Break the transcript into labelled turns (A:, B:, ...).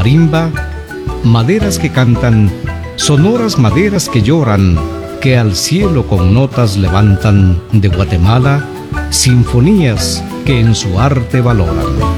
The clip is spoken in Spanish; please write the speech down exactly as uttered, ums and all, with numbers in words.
A: marimba, maderas que cantan, sonoras maderas que lloran, que al cielo con notas levantan de Guatemala, sinfonías que en su arte valoran.